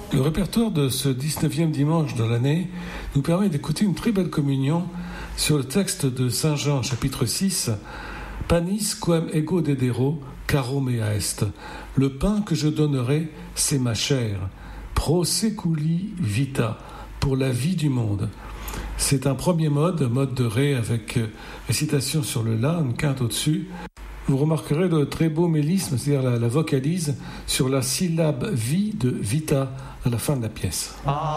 Le répertoire de ce 19e dimanche de l'année nous permet d'écouter une très belle communion sur le texte de Saint Jean, chapitre 6, « Panis quem ego dedero, caro mea est ». Le pain que je donnerai, c'est ma chair. Pro seculi vita, pour la vie du monde. C'est un premier mode de ré avec récitation sur le la, une quinte au-dessus. Vous remarquerez le très beau mélisme, c'est-à-dire la vocalise, sur la syllabe vie de vita à la fin de la pièce.